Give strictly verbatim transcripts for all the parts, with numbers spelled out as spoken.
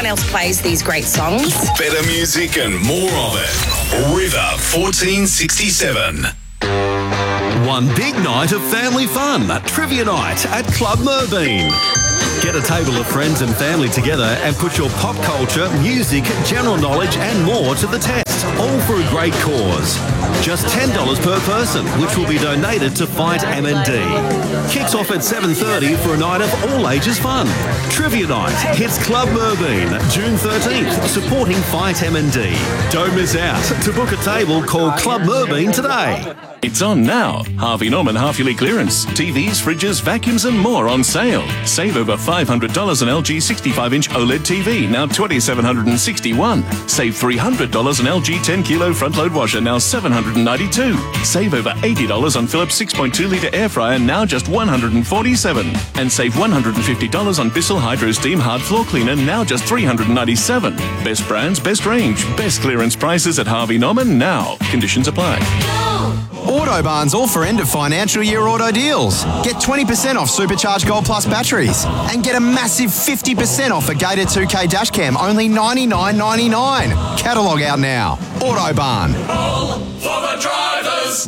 one else plays these great songs. Better music and more of it. River fourteen sixty-seven. One big night of family fun, Trivia Night at Club Merbein. Get a table of friends and family together and put your pop culture, music, general knowledge and more to the test, all for a great cause. Just ten dollars per person, which will be donated to Fight M N D. Kicks off at seven thirty for a night of all ages fun. Trivia Night hits Club Merbein, June thirteenth, supporting Fight M N D. Don't miss out. To book a table, call Club Merbein today. It's on now. Harvey Norman half-yearly clearance. T Vs, fridges, vacuums and more on sale. Save over five hundred dollars on L G sixty-five inch OLED T V, now two thousand seven hundred sixty-one dollars. Save three hundred dollars on L G ten kilo front-load washer, now seven hundred ninety-two dollars. Save over eighty dollars on Philips six point two litre air fryer, now just one hundred forty-seven dollars. And save one hundred fifty dollars on Bissell Hydro Steam hard floor cleaner, now just three hundred ninety-seven dollars. Best brands, best range, best clearance prices at Harvey Norman now. Conditions apply. Autobarn's all for end of financial year auto deals. Get twenty percent off Supercharged Gold Plus batteries and get a massive fifty percent off a Gator two K dash cam, only ninety-nine ninety-nine. Catalogue out now. Autobarn. All for the drivers.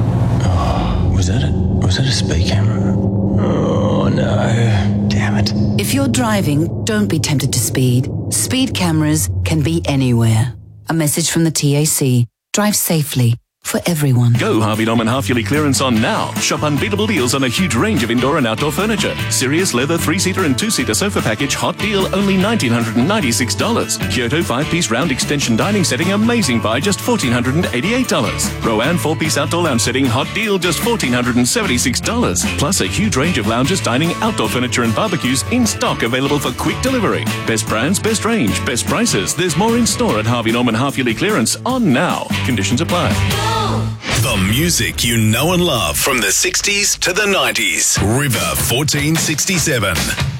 Oh, was that a, was that a speed camera? Oh no, damn it. If you're driving, don't be tempted to speed. Speed cameras can be anywhere. A message from the T A C. Drive safely. For everyone. Go Harvey Norman half-yearly clearance on now. Shop unbeatable deals on a huge range of indoor and outdoor furniture. Sirius leather three-seater and two-seater sofa package, hot deal, only one thousand nine hundred ninety-six dollars. Kyoto five-piece round extension dining setting, amazing buy, just one thousand four hundred eighty-eight dollars. Rowan four-piece outdoor lounge setting, hot deal, just one thousand four hundred seventy-six dollars. Plus a huge range of lounges, dining, outdoor furniture and barbecues in stock, available for quick delivery. Best brands, best range, best prices. There's more in store at Harvey Norman half-yearly clearance on now. Conditions apply. The music you know and love from the sixties to the nineties. River fourteen sixty-seven.